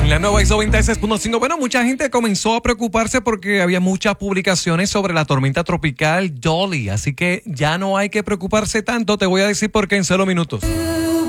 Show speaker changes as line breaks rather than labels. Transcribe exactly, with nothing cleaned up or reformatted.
En la nueva noventa y seis punto cinco, bueno, mucha gente comenzó a preocuparse porque había muchas publicaciones sobre la tormenta tropical Dolly, así que ya no hay que preocuparse tanto, te voy a decir por qué en cero minutos.